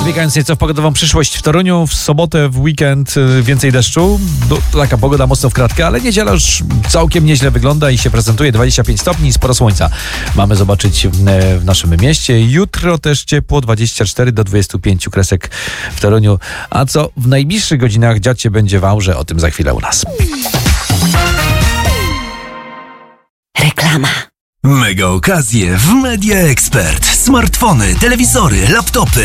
Wybiegając nieco w pogodową przyszłość w Toruniu, w sobotę, w weekend więcej deszczu. Taka pogoda mocno w kratkę, ale niedziela już całkiem nieźle wygląda i się prezentuje. 25 stopni i sporo słońca mamy zobaczyć w naszym mieście. Jutro też ciepło, 24 do 25 kresek w Toruniu. A co w najbliższych godzinach dziać się będzie w aurze, o tym za chwilę u nas. Reklama. Mega okazje w Media Expert. Smartfony, telewizory, laptopy